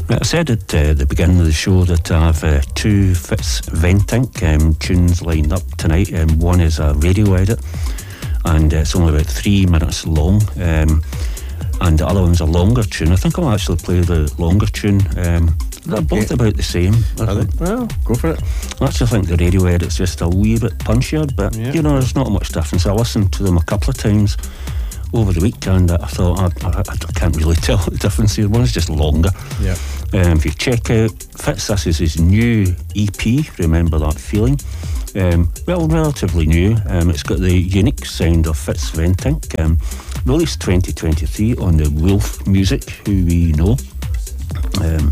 I said at the beginning of the show that I have two Fitz Ventink tunes lined up tonight. One is a radio edit, and it's only about 3 minutes long. And the other one's a longer tune. I think I'll actually play the longer tune. They're both about the same. Well, go for it. I actually think the radio edit's just a wee bit punchier, but there's not much difference. I listened to them a couple of times over the week, and I thought I can't really tell the difference here. One's just longer. Yeah. If you check out Fitz, this is his new EP, Remember That Feeling. Relatively new. It's got the unique sound of Fitz Ventink. Released 2023 on the Wolf Music, who we know.